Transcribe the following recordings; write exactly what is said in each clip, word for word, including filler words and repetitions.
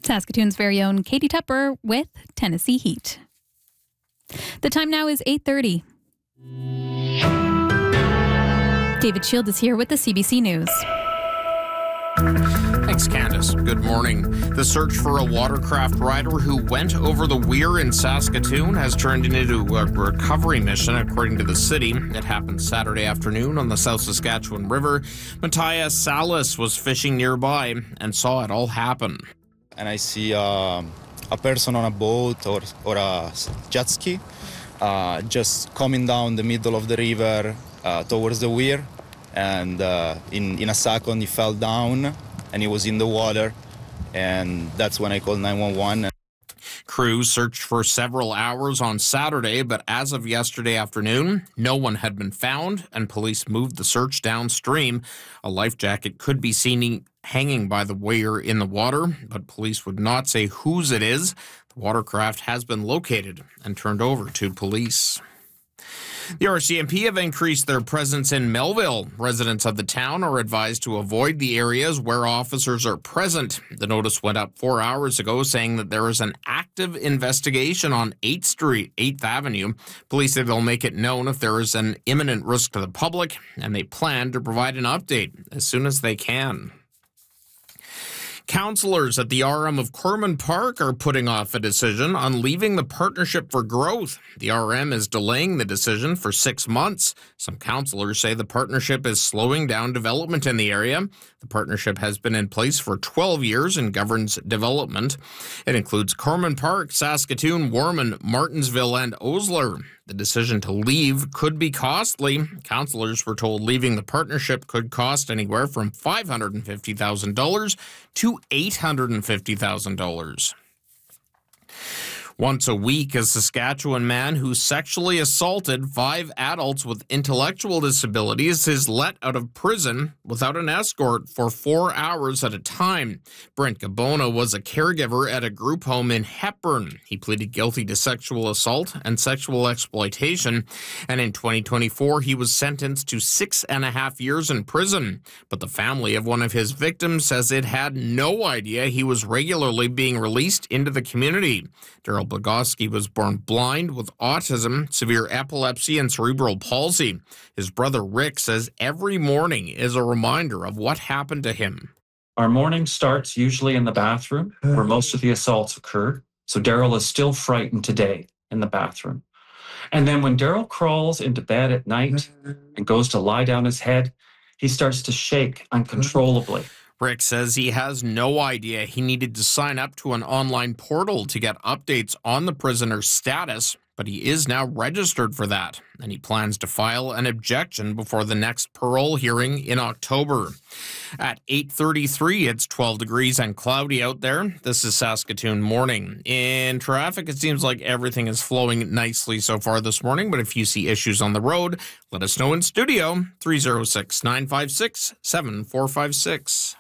Saskatoon's very own Katie Tupper with Tennessee Heat. The time now is eight thirty. David Shield is here with the C B C News. Thanks, Candace. Good morning. The search for a watercraft rider who went over the weir in Saskatoon has turned into a recovery mission, according to the city. It happened Saturday afternoon on the South Saskatchewan River. Matthias Salas was fishing nearby and saw it all happen. And I see uh, a person on a boat or, or a jet ski uh, just coming down the middle of the river uh, towards the weir. And uh, in, in a second, he fell down and he was in the water. And that's when I called nine one one. Crews searched for several hours on Saturday, but as of yesterday afternoon, no one had been found, and police moved the search downstream. A life jacket could be seen hanging by the weir in the water, but police would not say whose it is. The watercraft has been located and turned over to police. The R C M P have increased their presence in Melville. Residents of the town are advised to avoid the areas where officers are present. The notice went up four hours ago saying that there is an active investigation on eighth Street, eighth Avenue. Police say they'll make it known if there is an imminent risk to the public, and they plan to provide an update as soon as they can. Councillors at the R M of Corman Park are putting off a decision on leaving the Partnership for Growth. The R M is delaying the decision for six months. Some councillors say the partnership is slowing down development in the area. The partnership has been in place for twelve years and governs development. It includes Corman Park, Saskatoon, Warman, Martinsville, and Osler. The decision to leave could be costly. Councillors were told leaving the partnership could cost anywhere from five hundred fifty thousand dollars to eight hundred fifty thousand dollars. Once a week, a Saskatchewan man who sexually assaulted five adults with intellectual disabilities is let out of prison without an escort for four hours at a time. Brent Gabona was a caregiver at a group home in Hepburn. He pleaded guilty to sexual assault and sexual exploitation, and in twenty twenty-four, he was sentenced to six and a half years in prison. But the family of one of his victims says it had no idea he was regularly being released into the community. Daryl Bogoski was born blind with autism, severe epilepsy, and cerebral palsy. His brother Rick says every morning is a reminder of what happened to him. Our morning starts usually in the bathroom where most of the assaults occurred. So Daryl is still frightened today in the bathroom. And then when Daryl crawls into bed at night and goes to lie down his head, he starts to shake uncontrollably. Rick says he has no idea he needed to sign up to an online portal to get updates on the prisoner's status, but he is now registered for that, and he plans to file an objection before the next parole hearing in October. At eight thirty-three, it's twelve degrees and cloudy out there. This is Saskatoon Morning. In traffic, it seems like everything is flowing nicely so far this morning, but if you see issues on the road, let us know in studio, three oh six, nine five six, seven four five six.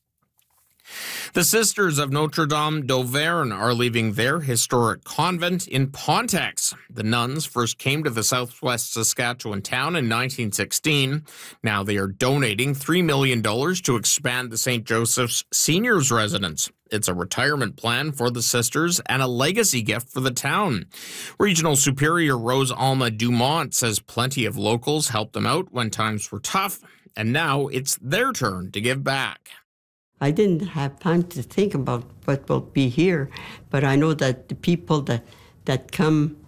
The Sisters of Notre Dame d'Auvergne are leaving their historic convent in Pontex. The nuns first came to the southwest Saskatchewan town in nineteen sixteen. Now they are donating three million dollars to expand the Saint Joseph's Seniors Residence. It's a retirement plan for the sisters and a legacy gift for the town. Regional Superior Rose Alma Dumont says plenty of locals helped them out when times were tough, and now it's their turn to give back. I didn't have time to think about what will be here, but I know that the people that, that come